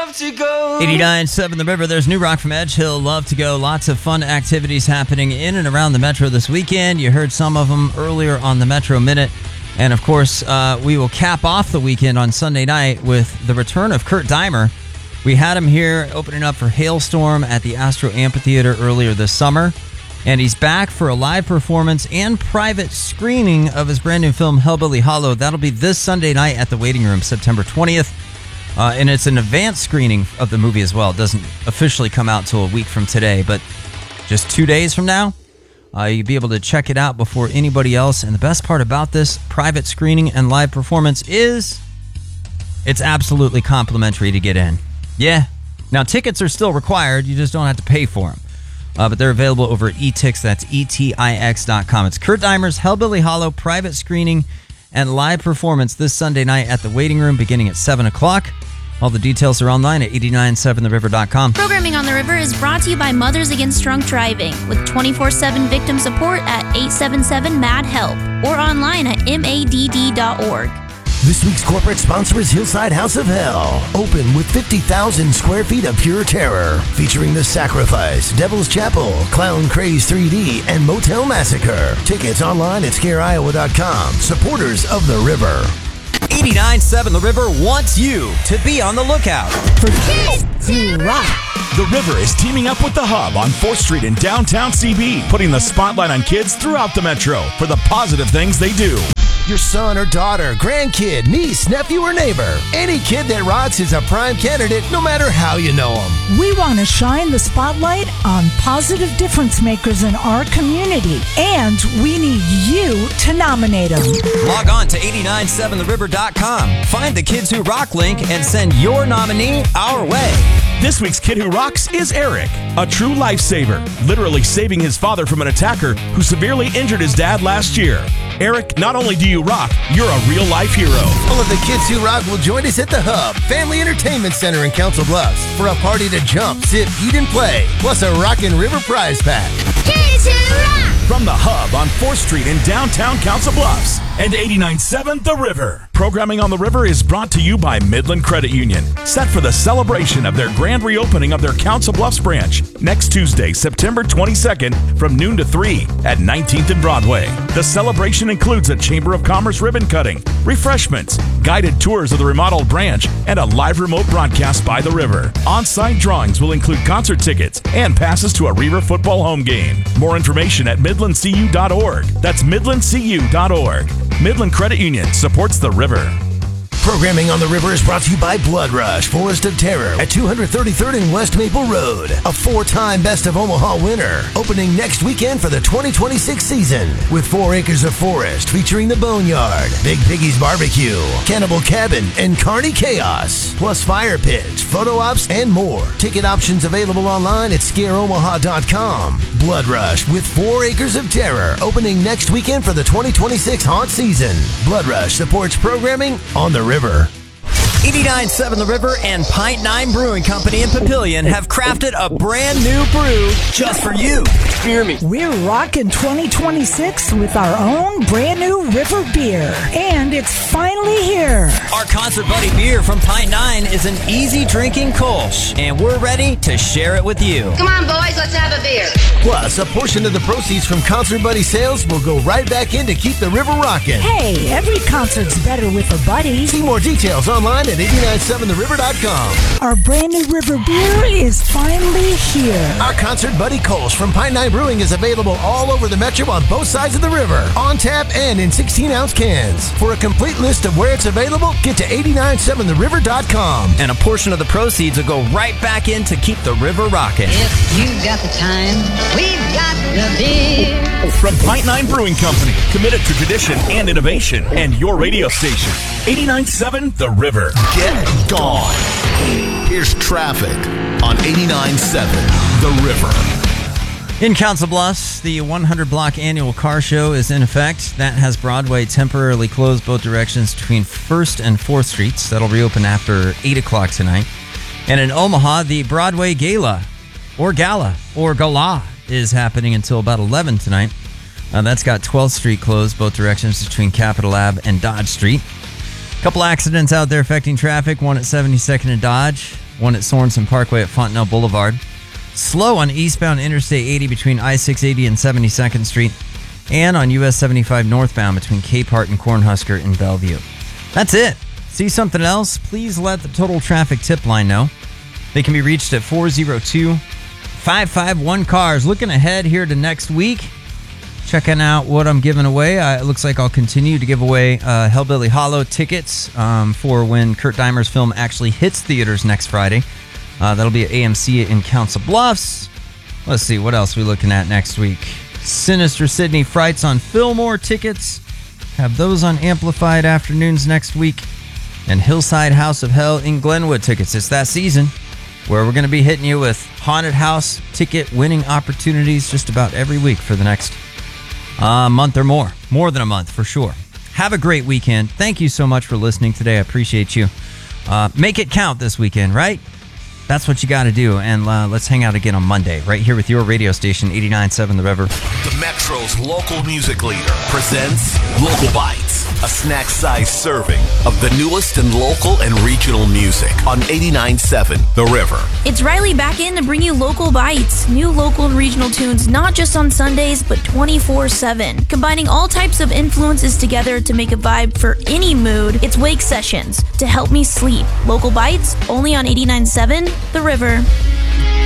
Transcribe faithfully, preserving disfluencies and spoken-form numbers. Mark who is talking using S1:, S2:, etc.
S1: love to go.
S2: eighty-nine point seven The River. There's new rock from Edge Hill. Love to go. Lots of fun activities happening in and around the Metro this weekend. You heard some of them earlier on the Metro Minute. And, of course, uh, we will cap off the weekend on Sunday night with the return of Kurt Deimer. We had him here opening up for Hailstorm at the Astro Amphitheater earlier this summer. And he's back for a live performance and private screening of his brand new film, Hellbilly Hollow. That'll be this Sunday night at the Waiting Room, September twentieth. Uh, and it's an advanced screening of the movie as well. It doesn't officially come out till a week from today, but just two days from now, uh, you'll be able to check it out before anybody else. And the best part about this private screening and live performance is it's absolutely complimentary to get in. Yeah. Now, tickets are still required. You just don't have to pay for them. Uh, but they're available over at eTix. That's E T I X dot com. It's Kurt Deimer's Hellbilly Hollow private screening and live performance this Sunday night at the Waiting Room beginning at seven o'clock. All the details are online at eight nine seven the river dot com.
S3: Programming on the River is brought to you by Mothers Against Drunk Driving with twenty-four seven victim support at eight seven seven MAD HELP or online at M A D D dot org.
S4: This week's corporate sponsor is Hillside House of Hell. Open with fifty thousand square feet of pure terror. Featuring The Sacrifice, Devil's Chapel, Clown Craze three D, and Motel Massacre. Tickets online at scare iowa dot com. Supporters of the River.
S2: eighty-nine point seven The River wants you to be on the lookout
S5: for kids who rock.
S6: The River is teaming up with The Hub on fourth street in downtown C B, putting the spotlight on kids throughout the Metro for the positive things they do.
S4: Your son or daughter, grandkid, niece, nephew, or neighbor. Any kid that rocks is a prime candidate, no matter how you know them.
S5: We want to shine the spotlight on positive difference makers in our community, and we need you to nominate them.
S2: Log on to eight nine seven the river dot com. Find the Kids Who Rock link and send your nominee our way.
S6: This week's Kid Who Rocks is Eric, a true lifesaver, literally saving his father from an attacker who severely injured his dad last year. Eric, not only do you rock, you're a real-life hero.
S4: All of the Kids Who Rock will join us at the Hub, Family Entertainment Center in Council Bluffs, for a party to jump, sip, eat, and play, plus a Rockin' River prize pack.
S7: Kids Who Rock!
S6: From the Hub on fourth street in downtown Council Bluffs and eighty-nine point seven The River. Programming on the River is brought to you by Midland Credit Union, set for the celebration of their grand reopening of their Council Bluffs branch next Tuesday, September twenty-second from noon to three at nineteenth and Broadway. The celebration includes a Chamber of Commerce ribbon cutting, refreshments, guided tours of the remodeled branch, and a live remote broadcast by the River. On-site drawings will include concert tickets and passes to a River football home game. More information at midland c u dot org. That's midland c u dot org. Midland Credit Union supports the River.
S4: Programming on the River is brought to you by Blood Rush, Forest of Terror at two thirty-third and West Maple Road. A four-time Best of Omaha winner. Opening next weekend for the twenty twenty-six season. With four acres of forest featuring the Boneyard, Big Piggy's Barbecue, Cannibal Cabin, and Carney Chaos. Plus fire pits, photo ops, and more. Ticket options available online at scare omaha dot com. Blood Rush with four acres of terror. Opening next weekend for the twenty twenty-six haunt season. Blood Rush supports programming on the River.
S2: eighty-nine point seven The River and Pint Nine Brewing Company in Papillion have crafted a brand new brew just for you. Hear me.
S5: We're rocking twenty twenty-six with our own brand new River beer. And it's finally here.
S2: Our Concert Buddy beer from Pint Nine is an easy drinking Kolsch, and we're ready to share it with you.
S7: Come on, boys, let's have a beer.
S4: Plus, a portion of the proceeds from Concert Buddy sales will go right back in to keep the River rocking.
S5: Hey, every concert's better with a buddy.
S4: See more details online at eight nine seven the river dot com.
S5: Our brand new River beer is finally here.
S4: Our Concert Buddy Kolsch from Pine Nine Brewing is available all over the Metro on both sides of the river, on tap and in sixteen ounce cans. For a complete list of where it's available, get to eight nine seven the river dot com.
S2: And a portion of the proceeds will go right back in to keep the river rocking.
S8: If you've got the time, we've got the beer.
S6: From Pint Nine Brewing Company, committed to tradition and innovation, and your radio station, eighty-nine point seven The River.
S9: Get gone. Here's traffic on eighty-nine point seven The River.
S2: In Council Bluffs, the one hundred block annual car show is in effect. That has Broadway temporarily closed both directions between first and fourth streets. That'll reopen after eight o'clock tonight. And in Omaha, the Broadway Gala, or Gala, or Gala, is happening until about eleven tonight. Uh, that's got twelfth street closed both directions between Capitol Ave and Dodge Street. A couple accidents out there affecting traffic. One at seventy-second and Dodge. one at Sorensen Parkway at Fontenelle Boulevard. Slow on eastbound Interstate eighty between I six eighty and seventy-second Street. And on U S seventy-five northbound between Capehart and Cornhusker in Bellevue. That's it. See something else? Please let the Total Traffic Tip Line know. They can be reached at four oh two, five five one, CARS. Looking ahead here to next week, checking out what I'm giving away. Uh, it looks like I'll continue to give away uh, Hellbilly Hollow tickets um, for when Kurt Deimer's film actually hits theaters next Friday. Uh, that'll be at A M C in Council Bluffs. Let's see, what else are we looking at next week? Sinister Sydney Frights on Fillmore tickets. Have those on Amplified Afternoons next week. And Hillside House of Hell in Glenwood tickets. It's that season where we're going to be hitting you with haunted house ticket winning opportunities just about every week for the next uh, month or more. More than a month for sure. Have a great weekend. Thank you so much for listening today. I appreciate you. Uh, make it count this weekend, right? That's what you got to do. And uh, let's hang out again on Monday, right here with your radio station, eighty-nine point seven The River.
S9: The Metro's local music leader presents Local Bites, a snack-sized serving of the newest in local and regional music on eighty-nine point seven The River.
S3: It's Riley back in to bring you Local Bites, new local and regional tunes, not just on Sundays, but twenty-four seven. Combining all types of influences together to make a vibe for any mood, it's Wake Sessions to help me sleep. Local Bites, only on eighty-nine point seven The River.